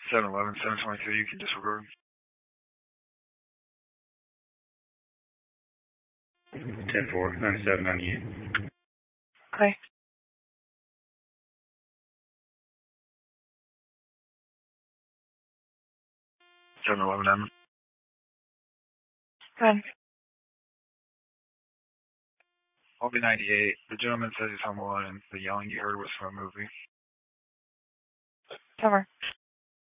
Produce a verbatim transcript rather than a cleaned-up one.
seven eleven, seven twenty-three, you can disregard. ten four, ninety-seven ninety-eight. Okay. seven eleven M. Go ahead. I'll be ninety-eight. The gentleman says he's home alone and the yelling you heard was from a movie. Cover.